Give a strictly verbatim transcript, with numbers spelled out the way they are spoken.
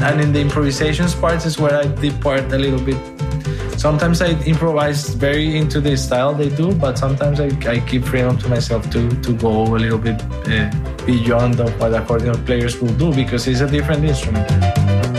and in the improvisations parts is where I depart a little bit. Sometimes I improvise very into the style they do, but sometimes I, I keep freedom to myself to to go a little bit uh, beyond of what accordion players will do, because it's a different instrument.